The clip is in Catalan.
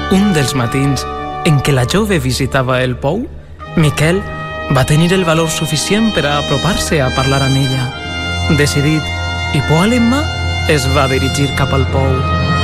Un dels matins en què la jove visitava el pou, Miquel va tenir el valor suficient per a apropar-se a parlar amb ella. Decidit i poal en mà, es va dirigir cap al pou.